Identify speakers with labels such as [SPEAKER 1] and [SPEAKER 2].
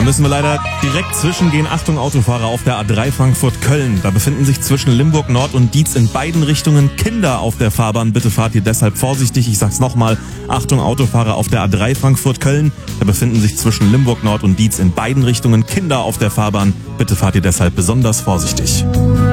[SPEAKER 1] Da müssen wir leider direkt zwischengehen. Achtung, Autofahrer auf der A3 Frankfurt-Köln. Da befinden sich zwischen Limburg Nord und Dietz in beiden Richtungen Kinder auf der Fahrbahn. Bitte fahrt ihr deshalb vorsichtig. Ich sag's nochmal. Achtung, Autofahrer auf der A3 Frankfurt-Köln. Da befinden sich zwischen Limburg Nord und Dietz in beiden Richtungen Kinder auf der Fahrbahn. Bitte fahrt ihr deshalb besonders vorsichtig.